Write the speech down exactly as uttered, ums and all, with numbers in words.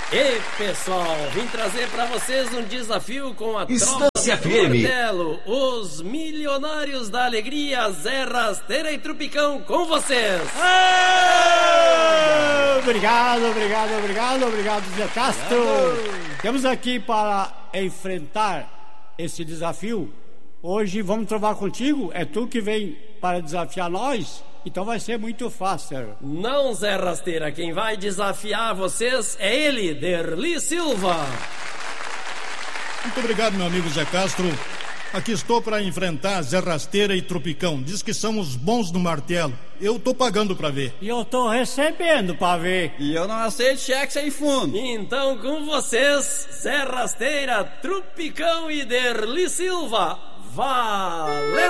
E pessoal, vim trazer pra vocês um desafio com a Estância tropa do Martelo, os milionários da alegria, Zé Rasteira e Trupicão, com vocês. Ah, obrigado, obrigado, obrigado, obrigado, Zé Castro. Estamos aqui para enfrentar esse desafio. Hoje vamos trovar contigo, é tu que vem para desafiar nós, então vai ser muito fácil. Não, Zé Rasteira, quem vai desafiar vocês é ele, Derli Silva. Muito obrigado, meu amigo Zé Castro. Aqui estou para enfrentar Zé Rasteira e Trupicão. Diz que são os bons do martelo. Eu tô pagando para ver. E eu tô recebendo para ver. E eu não aceito cheque sem fundo. Então com vocês, Zé Rasteira, Trupicão e Derli Silva. Valeu!